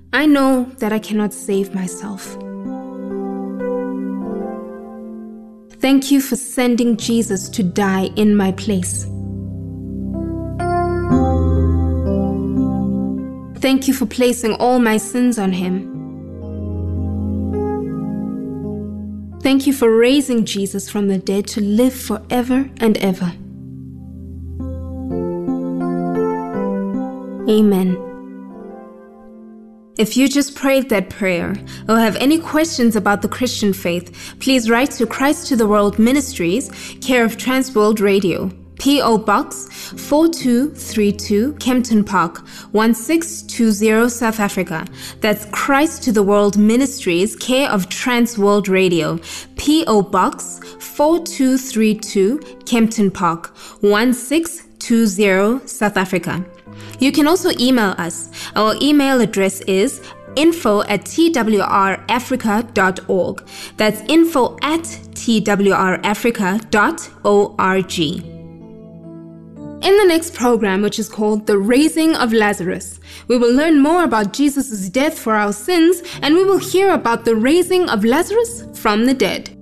I know that I cannot save myself. Thank you for sending Jesus to die in my place. Thank you for placing all my sins on him. Thank you for raising Jesus from the dead to live forever and ever. Amen. If you just prayed that prayer or have any questions about the Christian faith, please write to Christ to the World Ministries, care of Transworld Radio, P.O. Box 4232, Kempton Park, 1620, South Africa. That's Christ to the World Ministries, care of Transworld Radio, P.O. Box 4232, Kempton Park, 1620, South Africa. You can also email us. Our email address is info@twrafrica.org. That's info@twrafrica.org. In the next program, which is called The Raising of Lazarus, we will learn more about Jesus' death for our sins, and we will hear about the raising of Lazarus from the dead.